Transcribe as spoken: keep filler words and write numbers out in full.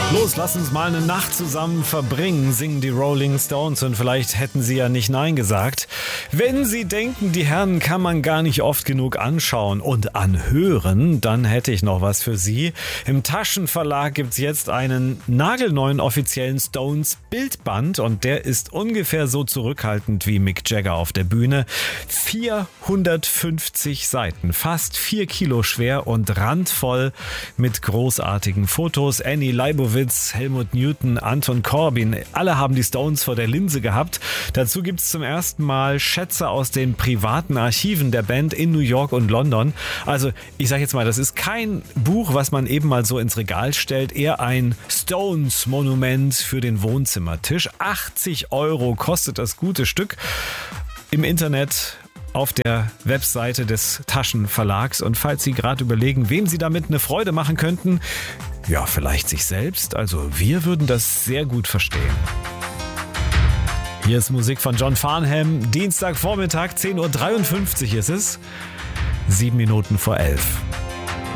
Los, lass uns mal eine Nacht zusammen verbringen, singen die Rolling Stones, und vielleicht hätten sie ja nicht Nein gesagt. Wenn Sie denken, die Herren kann man gar nicht oft genug anschauen und anhören, dann hätte ich noch was für Sie. Im Taschenverlag gibt's jetzt einen nagelneuen offiziellen Stones Bildband, und der ist ungefähr so zurückhaltend wie Mick Jagger auf der Bühne. vierhundertfünfzig Seiten, fast vier Kilo schwer und randvoll mit großartigen Fotos. Annie Leibovitz, Helmut Newton, Anton Corbijn, alle haben die Stones vor der Linse gehabt. Dazu gibt es zum ersten Mal Schätze aus den privaten Archiven der Band in New York und London. Also ich sage jetzt mal, das ist kein Buch, was man eben mal so ins Regal stellt, eher ein Stones-Monument für den Wohnzimmertisch. achtzig Euro kostet das gute Stück im Internet auf der Webseite des Taschenverlags. Und falls Sie gerade überlegen, wem Sie damit eine Freude machen könnten, ja, vielleicht sich selbst, also wir würden das sehr gut verstehen. Hier ist Musik von John Farnham. Dienstagvormittag, zehn Uhr dreiundfünfzig ist es. Sieben Minuten vor elf.